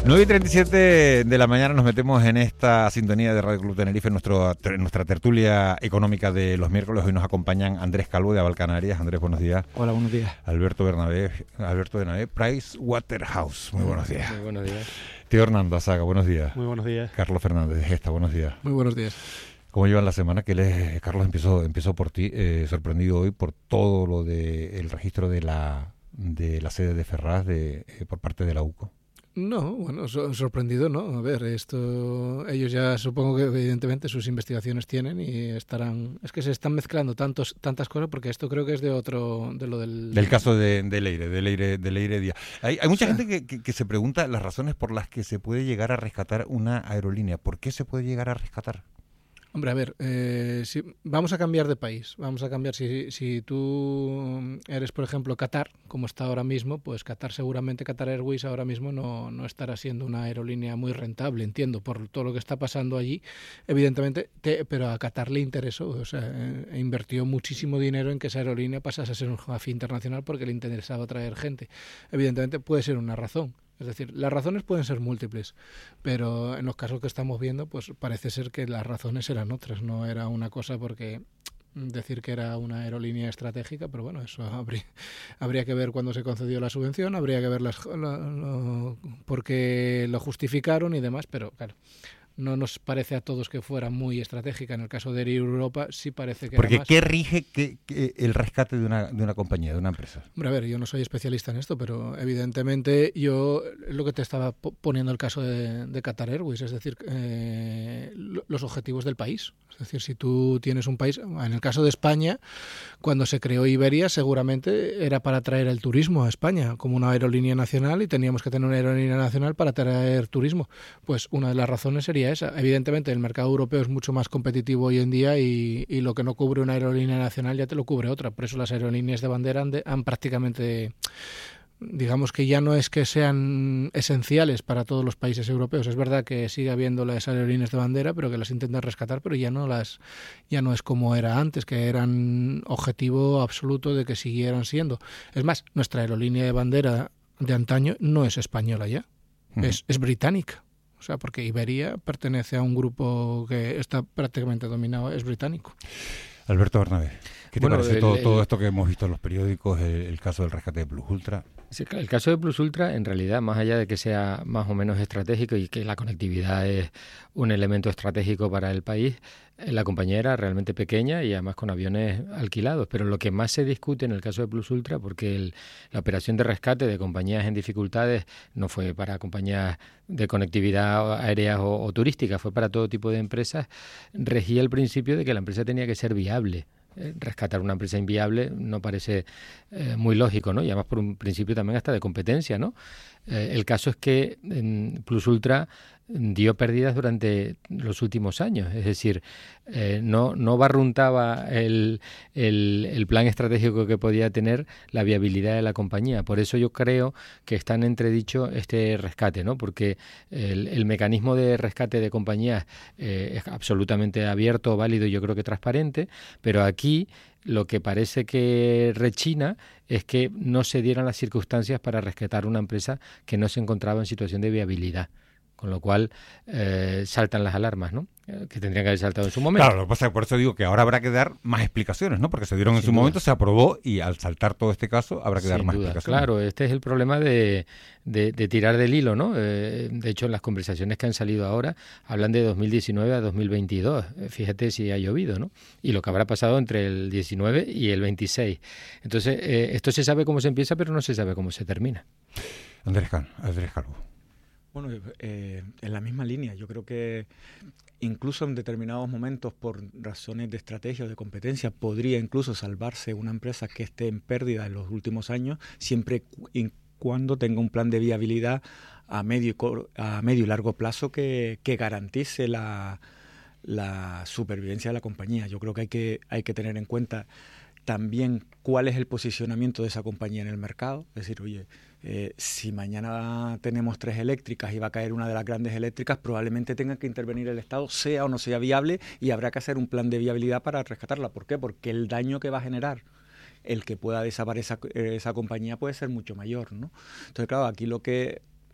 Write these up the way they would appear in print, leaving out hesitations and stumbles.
9:37 de la mañana nos metemos en esta sintonía de Radio Club Tenerife, en nuestra tertulia económica de los miércoles. Hoy nos acompañan Andrés Calvo de Aval Canarias. Andrés, buenos días. Hola, buenos días. Alberto Bernabé, Price Waterhouse. Muy buenos días. Muy buenos días. Tío Hernando Azaga, buenos días. Muy buenos días. Carlos Fernández de Gesta, buenos días. Muy buenos días. ¿Cómo llevan la semana? Carlos, empezó por ti, sorprendido hoy por todo lo del registro de la sede de Ferraz por parte de la UCO. No, bueno, sorprendido, ¿no? A ver, ellos ya supongo que evidentemente sus investigaciones tienen y estarán... Es que se están mezclando tantas cosas porque esto creo que es de lo del caso de Leire Díaz. Hay mucha gente que se pregunta las razones por las que se puede llegar a rescatar una aerolínea. ¿Por qué se puede llegar a rescatar? Hombre, a ver, si vamos a cambiar de país, si tú eres, por ejemplo, Qatar, como está ahora mismo, pues Qatar Airways ahora mismo no estará siendo una aerolínea muy rentable, entiendo, por todo lo que está pasando allí, evidentemente, pero a Qatar le interesó, o sea, invirtió muchísimo dinero en que esa aerolínea pasase a ser un hub internacional porque le interesaba traer gente. Evidentemente puede ser una razón. Es decir, las razones pueden ser múltiples, pero en los casos que estamos viendo, pues parece ser que las razones eran otras, no era una cosa porque decir que era una aerolínea estratégica, pero bueno, eso habría que ver cuándo se concedió la subvención, habría que ver por qué lo justificaron y demás, pero claro, no nos parece a todos que fuera muy estratégica. En el caso de Air Europa sí parece que porque era más. ¿Qué rige el rescate de una compañía, de una empresa? Hombre, a ver, yo no soy especialista en esto, pero evidentemente yo lo que te estaba poniendo el caso de Qatar Airways, es decir, los objetivos del país. Es decir, si tú tienes un país, en el caso de España, cuando se creó Iberia seguramente era para traer el turismo a España como una aerolínea nacional y teníamos que tener una aerolínea nacional para traer turismo. Pues una de las razones sería esa. Evidentemente el mercado europeo es mucho más competitivo hoy en día y lo que no cubre una aerolínea nacional ya te lo cubre otra. Por eso las aerolíneas de bandera han prácticamente... digamos que ya no es que sean esenciales para todos los países europeos. Es verdad que sigue habiendo las aerolíneas de bandera, pero que las intentan rescatar, pero ya no es como era antes, que eran objetivo absoluto de que siguieran siendo. Es más, nuestra aerolínea de bandera de antaño no es española ya, es británica. O sea, porque Iberia pertenece a un grupo que está prácticamente dominado, es británico. Alberto Bernabé, ¿qué te parece todo esto que hemos visto en los periódicos, el caso del rescate de Plus Ultra? Sí, el caso de Plus Ultra, en realidad, más allá de que sea más o menos estratégico y que la conectividad es un elemento estratégico para el país, la compañía era realmente pequeña y además con aviones alquilados. Pero lo que más se discute en el caso de Plus Ultra, porque la operación de rescate de compañías en dificultades no fue para compañías de conectividad aéreas o turísticas, fue para todo tipo de empresas, regía el principio de que la empresa tenía que ser viable. Rescatar una empresa inviable no parece muy lógico, ¿no? Y además por un principio también hasta de competencia, ¿no? El caso es que Plus Ultra dio pérdidas durante los últimos años, es decir, no barruntaba el plan estratégico que podía tener la viabilidad de la compañía. Por eso yo creo que está en entredicho este rescate, ¿no? Porque el mecanismo de rescate de compañías es absolutamente abierto, válido y yo creo que transparente, pero aquí lo que parece que rechina es que no se dieran las circunstancias para rescatar una empresa que no se encontraba en situación de viabilidad. Con lo cual saltan las alarmas, ¿no? Que tendrían que haber saltado en su momento. Claro, lo que pasa es que por eso digo que ahora habrá que dar más explicaciones, ¿no? Porque se dieron en su momento, se aprobó y al saltar todo este caso habrá que dar más explicaciones. Claro, este es el problema de tirar del hilo, ¿no? De hecho, en las conversaciones que han salido ahora hablan de 2019 a 2022. Fíjate si ha llovido, ¿no? Y lo que habrá pasado entre el 19 y el 26. Entonces, esto se sabe cómo se empieza, pero no se sabe cómo se termina. Andrés Calvo. Bueno, en la misma línea. Yo creo que incluso en determinados momentos, por razones de estrategia o de competencia, podría incluso salvarse una empresa que esté en pérdida en los últimos años, siempre y cuando tenga un plan de viabilidad a medio y largo plazo que garantice la supervivencia de la compañía. Yo creo que hay que tener en cuenta también cuál es el posicionamiento de esa compañía en el mercado. Es decir, oye, si mañana tenemos 3 eléctricas y va a caer una de las grandes eléctricas, probablemente tenga que intervenir el Estado, sea o no sea viable, y habrá que hacer un plan de viabilidad para rescatarla. ¿Por qué? Porque el daño que va a generar el que pueda desaparecer esa compañía puede ser mucho mayor, ¿no? Entonces, claro, aquí lo que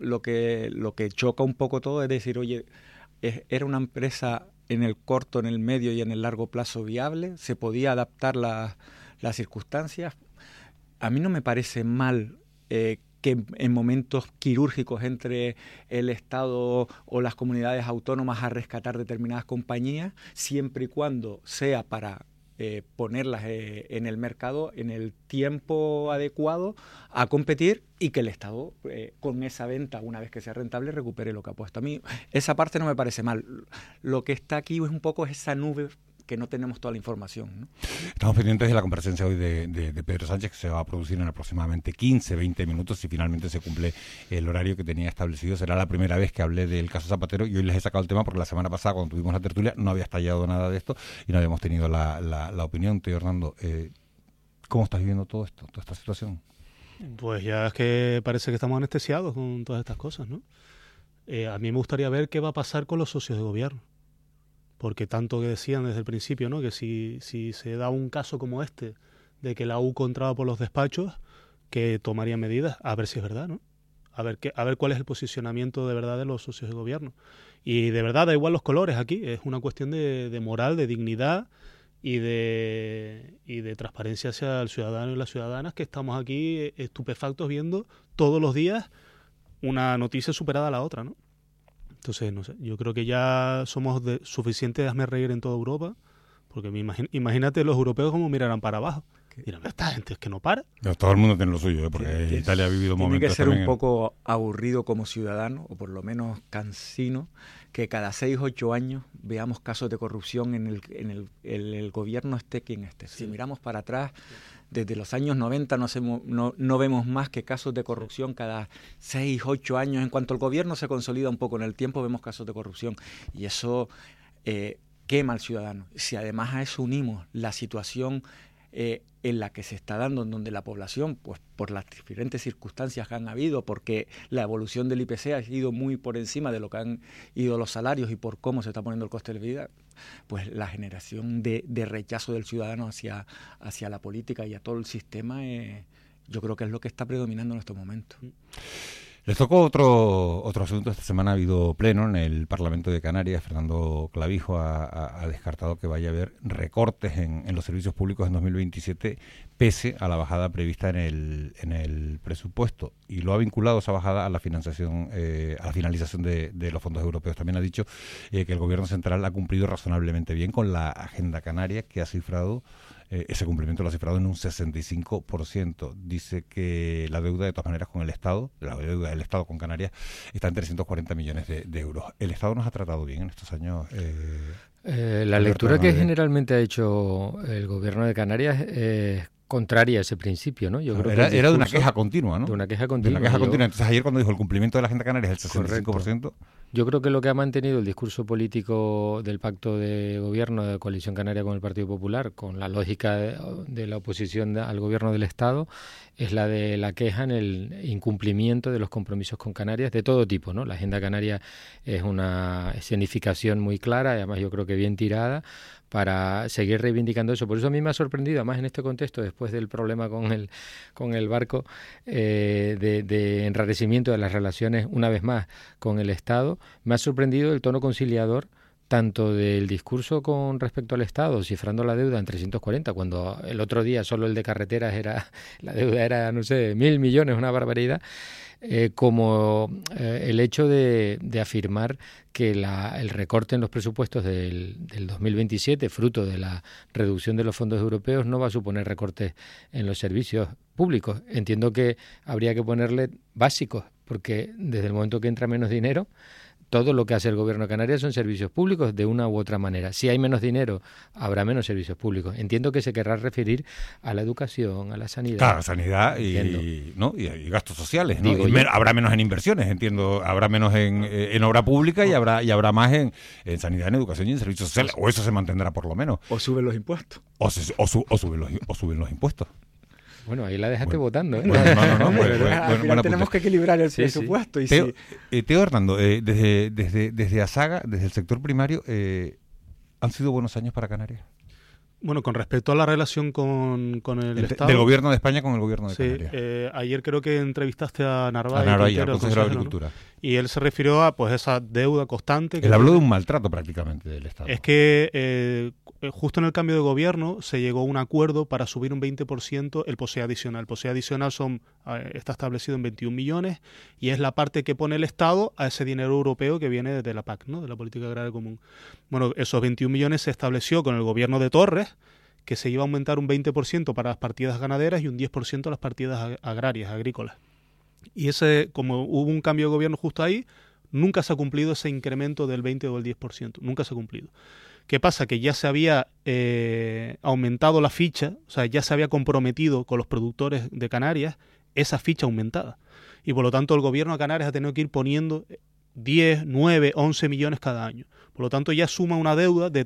lo que choca un poco todo es decir, oye, era una empresa en el corto, en el medio y en el largo plazo viable, se podía adaptar las circunstancias. A mí no me parece mal que en momentos quirúrgicos entre el Estado o las comunidades autónomas a rescatar determinadas compañías, siempre y cuando sea para ponerlas en el mercado en el tiempo adecuado a competir y que el Estado con esa venta, una vez que sea rentable, recupere lo que ha puesto. A mí esa parte no me parece mal. Lo que está aquí es un poco esa nube que no tenemos toda la información, ¿no? Estamos pendientes de la comparecencia hoy de Pedro Sánchez, que se va a producir en aproximadamente 15-20 minutos, si finalmente se cumple el horario que tenía establecido. Será la primera vez que hablé del caso Zapatero y hoy les he sacado el tema porque la semana pasada, cuando tuvimos la tertulia, no había estallado nada de esto y no habíamos tenido la opinión. Tío Hernando, ¿cómo estás viviendo todo esto, toda esta situación? Pues ya es que parece que estamos anestesiados con todas estas cosas, ¿no? A mí me gustaría ver qué va a pasar con los socios de gobierno. Porque tanto que decían desde el principio, ¿no? Que si se da un caso como este, de que la UCO entraba por los despachos, que tomarían medidas, a ver si es verdad, ¿no? A ver cuál es el posicionamiento de verdad de los socios de gobierno. Y de verdad da igual los colores aquí, es una cuestión de moral, de dignidad y de transparencia hacia el ciudadano y las ciudadanas, que estamos aquí estupefactos viendo todos los días una noticia superada a la otra, ¿no? Entonces, no sé, yo creo que ya somos suficientes de hazme reír en toda Europa, porque imagínate los europeos cómo mirarán para abajo. Dirán, esta gente es que no para. Pero todo el mundo tiene lo suyo, porque Italia ha vivido momentos. Tiene que ser un poco aburrido como ciudadano, o por lo menos cansino, que cada 6-8 años veamos casos de corrupción en el gobierno esté quien esté. Sí. Si miramos para atrás, desde los años 90 no vemos más que casos de corrupción cada 6-8 años. En cuanto el gobierno se consolida un poco en el tiempo, vemos casos de corrupción. Y eso quema al ciudadano. Si además a eso unimos la situación en la que se está dando, en donde la población, pues por las diferentes circunstancias que han habido, porque la evolución del IPC ha ido muy por encima de lo que han ido los salarios y por cómo se está poniendo el coste de vida, pues la generación de rechazo del ciudadano hacia la política y a todo el sistema, yo creo que es lo que está predominando en estos momentos. Les tocó otro asunto. Esta semana ha habido pleno en el Parlamento de Canarias. Fernando Clavijo ha descartado que vaya a haber recortes en los servicios públicos en 2027, pese a la bajada prevista en el presupuesto. Y lo ha vinculado esa bajada a la financiación, a la finalización de los fondos europeos. También ha dicho que el Gobierno central ha cumplido razonablemente bien con la Agenda Canaria, que ha cifrado ese cumplimiento lo ha cifrado en un 65%. Dice que la deuda, de todas maneras, con el Estado, la deuda del Estado con Canarias, está en 340 millones de euros. ¿El Estado nos ha tratado bien en estos años? La lectura que generalmente ha hecho el Gobierno de Canarias es contraria a ese principio, ¿no? Yo creo que era de una queja continua, ¿no? De una queja continua. Entonces, ayer cuando dijo el cumplimiento de la Agenda Canaria es el 65%. Correcto. Yo creo que lo que ha mantenido el discurso político del pacto de gobierno de Coalición Canaria con el Partido Popular, con la lógica de la oposición al gobierno del Estado, es la de la queja en el incumplimiento de los compromisos con Canarias de todo tipo, ¿no? La Agenda Canaria es una escenificación muy clara, y además yo creo que bien tirada, para seguir reivindicando eso. Por eso a mí me ha sorprendido, además en este contexto, después del problema con el barco, de enrarecimiento de las relaciones, una vez más, con el Estado, me ha sorprendido el tono conciliador tanto del discurso con respecto al Estado, cifrando la deuda en 340, cuando el otro día solo el de carreteras la deuda era, no sé, 1.000 millones, una barbaridad, como el hecho de afirmar que el recorte en los presupuestos del 2027, fruto de la reducción de los fondos europeos, no va a suponer recortes en los servicios públicos. Entiendo que habría que ponerle básicos, porque desde el momento que entra menos dinero, todo lo que hace el Gobierno de Canarias son servicios públicos de una u otra manera. Si hay menos dinero, habrá menos servicios públicos. Entiendo que se querrá referir a la educación, a la sanidad. Claro, sanidad y gastos sociales, ¿no? Habrá menos en inversiones, entiendo. Habrá menos en obra pública y habrá más en sanidad, en educación y en servicios sociales. O eso se mantendrá por lo menos. O suben los impuestos. O suben los impuestos. Bueno, ahí la dejaste votando, ¿eh? No, tenemos que equilibrar el presupuesto. Teo Hernando, desde ASAGA, desde el sector primario, ¿han sido buenos años para Canarias? Bueno, con respecto a la relación con el Estado... Del gobierno de España con el gobierno de Sí, Canarias. ayer creo que entrevistaste a Narváez, Al consejero de Agricultura. ¿no? Y él se refirió a pues esa deuda constante. Él habló de un maltrato prácticamente del Estado. Es que justo en el cambio de gobierno se llegó a un acuerdo para subir un 20% el POSEI adicional. El POSEI adicional está establecido en 21 millones y es la parte que pone el Estado a ese dinero europeo que viene de la PAC, ¿no? De la Política Agraria Común. Bueno, esos 21 millones se estableció con el gobierno de Torres, que se iba a aumentar un 20% para las partidas ganaderas y un 10% las partidas agrarias, agrícolas. Y como hubo un cambio de gobierno justo ahí, nunca se ha cumplido ese incremento del 20 o del 10%, nunca se ha cumplido. ¿Qué pasa? Que ya se había aumentado la ficha, o sea, ya se había comprometido con los productores de Canarias esa ficha aumentada. Y por lo tanto el gobierno de Canarias ha tenido que ir poniendo 10, 9, 11 millones cada año. Por lo tanto ya suma una deuda de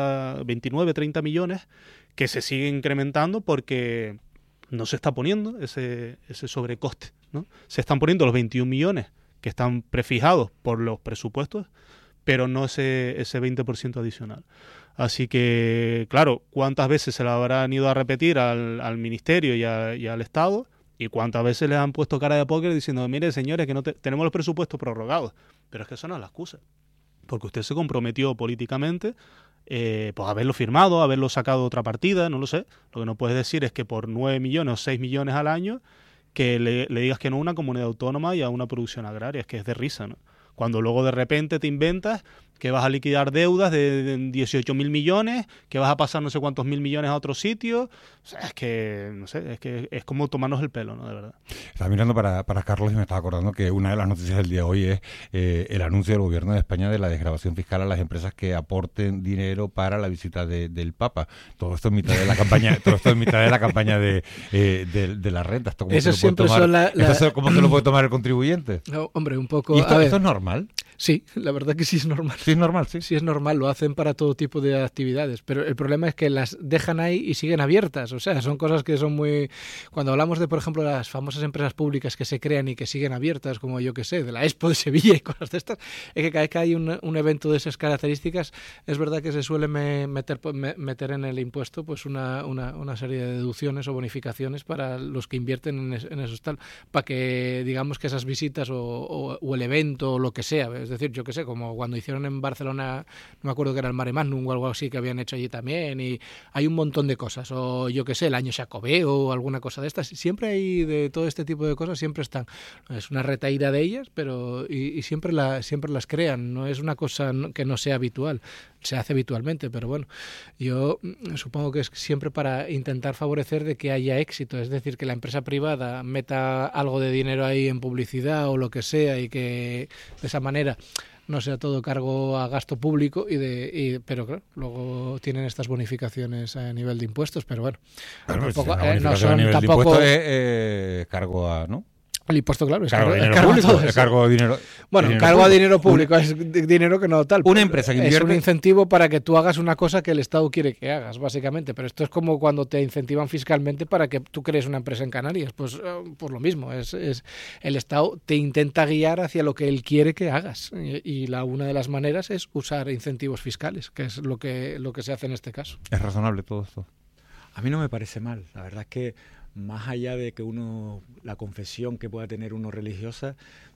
29, 30 millones que se sigue incrementando porque no se está poniendo ese sobrecoste, ¿no? Se están poniendo los 21 millones que están prefijados por los presupuestos, pero no ese 20% adicional. Así que, claro, ¿cuántas veces se la habrán ido a repetir al Ministerio y al Estado? ¿Y cuántas veces les han puesto cara de póker diciendo, mire, señores, que no tenemos los presupuestos prorrogados? Pero es que eso no es la excusa. Porque usted se comprometió políticamente pues haberlo firmado, haberlo sacado de otra partida, no lo sé. Lo que no puedes decir es que por 9 millones o 6 millones al año que le digas que no a una comunidad autónoma y a una producción agraria. Es que es de risa, ¿no? Cuando luego de repente te inventas que vas a liquidar deudas de 18.000 millones, que vas a pasar no sé cuántos mil millones a otro sitio. O sea, es que, no sé, es que es como tomarnos el pelo, ¿no? De verdad. Estaba mirando para Carlos y me estaba acordando que una de las noticias del día de hoy es el anuncio del gobierno de España de la desgravación fiscal a las empresas que aporten dinero para la visita del Papa. Todo esto en mitad de la campaña, de la renta. Esto Eso siempre son ¿Esto cómo se lo puede tomar el contribuyente? No, hombre, un poco... ¿Y esto es normal? Sí, la verdad que sí es normal. Sí, es normal, sí. Sí, es normal, lo hacen para todo tipo de actividades, pero el problema es que las dejan ahí y siguen abiertas. O sea, son cosas que son muy... Cuando hablamos de, por ejemplo, las famosas empresas públicas que se crean y que siguen abiertas, como yo que sé, de la Expo de Sevilla y cosas de estas, es que cada vez que hay un evento de esas características, es verdad que se suele meter en el impuesto pues una serie de deducciones o bonificaciones para los que invierten en esos tal, para que digamos que esas visitas o el evento o lo que sea, es decir, yo que sé, como cuando hicieron en Barcelona, no me acuerdo que era el Mare Magnum o algo así que habían hecho allí también, y hay un montón de cosas, o yo que sé, el año Jacobeo o alguna cosa de estas, siempre hay de todo este tipo de cosas, siempre están, es una retaída de ellas, pero y siempre las crean, no es una cosa que no sea habitual, se hace habitualmente, pero bueno, yo supongo que es siempre para intentar favorecer de que haya éxito, es decir, que la empresa privada meta algo de dinero ahí en publicidad o lo que sea, y que de esa manera no sea todo cargo a gasto público, pero claro, luego tienen estas bonificaciones a nivel de impuestos, pero bueno, tampoco, no son tampoco cargo a, ¿no? El impuesto, claro, es cargo a dinero. Bueno, cargo a dinero público, es dinero que no tal. Una empresa que invierte... Es un incentivo para que tú hagas una cosa que el Estado quiere que hagas, básicamente. Pero esto es como cuando te incentivan fiscalmente para que tú crees una empresa en Canarias. Pues lo mismo, es el Estado te intenta guiar hacia lo que él quiere que hagas. Y una de las maneras es usar incentivos fiscales, que es lo que se hace en este caso. ¿Es razonable todo esto? A mí no me parece mal. La verdad es que más allá de que la confesión que pueda tener uno religiosa,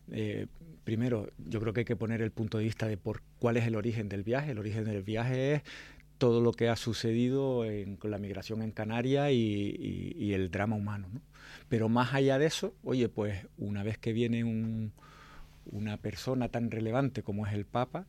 primero yo creo que hay que poner el punto de vista de cuál es el origen del viaje. El origen del viaje es todo lo que ha sucedido con la migración en Canarias y el drama humano, ¿no? Pero más allá de eso, oye, pues una vez que viene una persona tan relevante como es el Papa,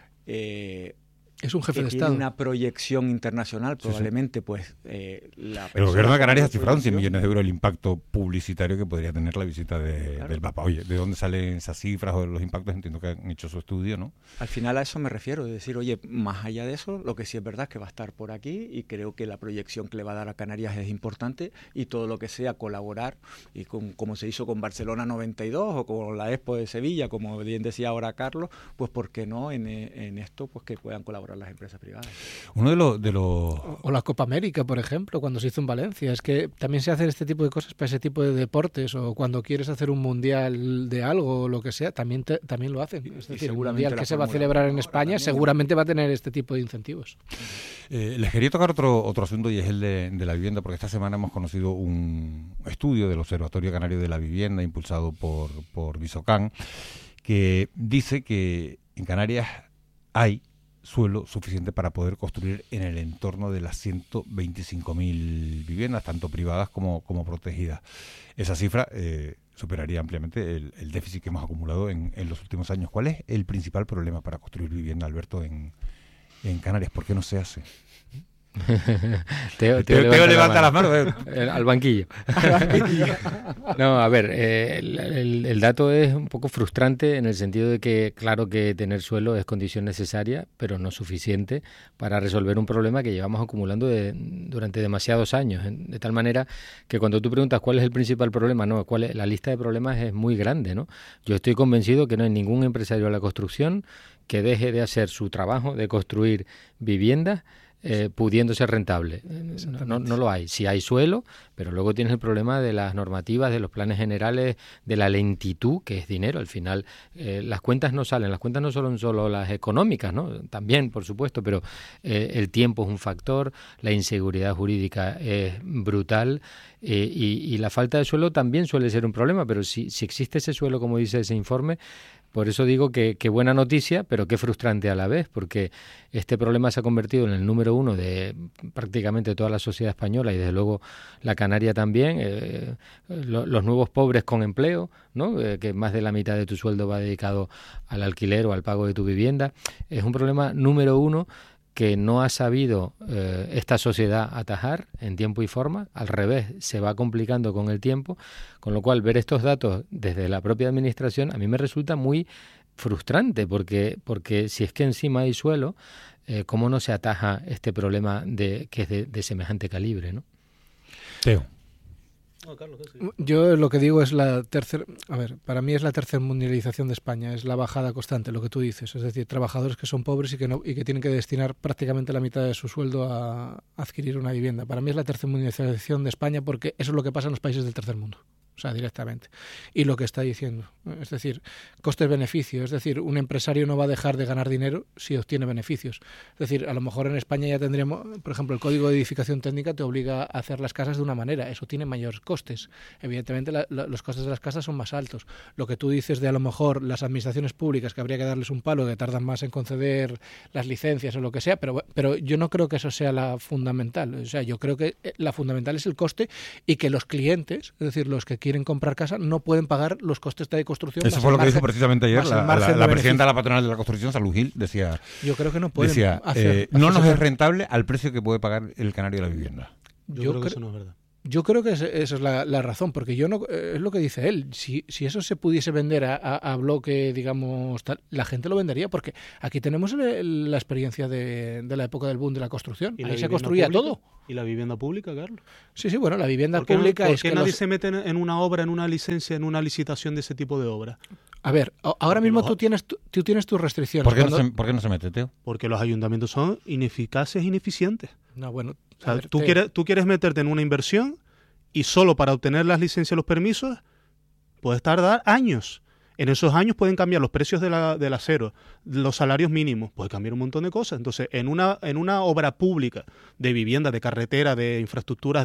es un jefe de tiene Estado. Una proyección internacional, probablemente, pues... el gobierno de Canarias ha cifrado en 100 millones de euros el impacto publicitario que podría tener la visita del Papa. Oye, ¿de dónde salen esas cifras o los impactos? Entiendo que han hecho su estudio, ¿no? Al final a eso me refiero, es decir, oye, más allá de eso, lo que sí es verdad es que va a estar por aquí y creo que la proyección que le va a dar a Canarias es importante, y todo lo que sea colaborar, y como se hizo con Barcelona 92 o con la Expo de Sevilla, como bien decía ahora Carlos, pues ¿por qué no en esto pues que puedan colaborar ahora las empresas privadas. Uno de los... O la Copa América, por ejemplo, cuando se hizo en Valencia. Es que también se hacen este tipo de cosas para ese tipo de deportes, o cuando quieres hacer un mundial de algo o lo que sea, también lo hacen. Es decir, el mundial que se va a celebrar en España seguramente va a tener este tipo de incentivos. Les quería tocar otro asunto, y es el de la vivienda, porque esta semana hemos conocido un estudio del Observatorio Canario de la Vivienda impulsado por Visocan, que dice que en Canarias hay suelo suficiente para poder construir en el entorno de las 125.000 viviendas, tanto privadas como protegidas. Esa cifra superaría ampliamente el déficit que hemos acumulado en los últimos años. ¿Cuál es el principal problema para construir vivienda, Alberto, en Canarias? ¿Por qué no se hace? Teo levanta las manos. Al banquillo. No, a ver, el dato es un poco frustrante en el sentido de que, claro que tener suelo es condición necesaria, pero no suficiente para resolver un problema que llevamos acumulando durante demasiados años, de tal manera que cuando tú preguntas cuál es el principal problema, no, la lista de problemas es muy grande, ¿no? Yo estoy convencido que no hay ningún empresario de la construcción que deje de hacer su trabajo de construir viviendas pudiendo ser rentable. No lo hay. Sí hay suelo, pero luego tienes el problema de las normativas, de los planes generales, de la lentitud, que es dinero. Al final las cuentas no salen. Las cuentas no son solo las económicas, ¿no? También, por supuesto, pero el tiempo es un factor, la inseguridad jurídica es brutal y la falta de suelo también suele ser un problema, pero si existe ese suelo, como dice ese informe, por eso digo que buena noticia, pero qué frustrante a la vez, porque este problema se ha convertido en el número uno de prácticamente toda la sociedad española y desde luego la canaria también. Los nuevos pobres con empleo, ¿no? Que más de la mitad de tu sueldo va dedicado al alquiler o al pago de tu vivienda. Es un problema número uno que no ha sabido esta sociedad atajar en tiempo y forma. Al revés, se va complicando con el tiempo, con lo cual ver estos datos desde la propia administración a mí me resulta muy frustrante, porque si es que encima hay suelo, ¿cómo no se ataja este problema que es de semejante calibre, ¿no? Teo. Yo lo que digo es para mí es la tercermundialización de España, es la bajada constante, lo que tú dices, es decir, trabajadores que son pobres y que tienen que destinar prácticamente la mitad de su sueldo a adquirir una vivienda. Para mí es la tercermundialización de España, porque eso es lo que pasa en los países del tercer mundo. O sea, directamente. Y lo que está diciendo, es decir, costes-beneficio, es decir, un empresario no va a dejar de ganar dinero si obtiene beneficios. Es decir, a lo mejor en España ya tendríamos, por ejemplo, el Código de Edificación Técnica te obliga a hacer las casas de una manera, eso tiene mayores costes. Evidentemente los costes de las casas son más altos. Lo que tú dices de a lo mejor las administraciones públicas, que habría que darles un palo, que tardan más en conceder las licencias o lo que sea, pero yo no creo que eso sea la fundamental. O sea, yo creo que la fundamental es el coste y que los clientes, es decir, los que quieren comprar casa, no pueden pagar los costes de construcción. Eso fue lo que dijo precisamente ayer la presidenta de la patronal de la construcción, Salud Gil, decía... Yo creo que no pueden hacer no nos es rentable al precio que puede pagar el canario de la vivienda. Yo creo que eso no es verdad. Yo creo que esa es la razón, porque yo no es lo que dice él. Si eso se pudiese vender a bloque, digamos, tal, la gente lo vendería, porque aquí tenemos la experiencia de la época del boom de la construcción. Ahí se construía todo. ¿Y la vivienda pública, Carlos? Sí, bueno, la vivienda pública es que nadie se mete en una obra, en una licencia, en una licitación de ese tipo de obra. A ver, ahora mismo tú tienes tus restricciones. ¿Por qué no se mete, Teo? Porque los ayuntamientos son ineficaces e ineficientes. No, bueno... O sea, tú quieres meterte en una inversión y solo para obtener las licencias y los permisos puedes tardar años. En esos años pueden cambiar los precios del acero, los salarios mínimos, puede cambiar un montón de cosas. Entonces, en una obra pública de vivienda, de carretera, de infraestructuras,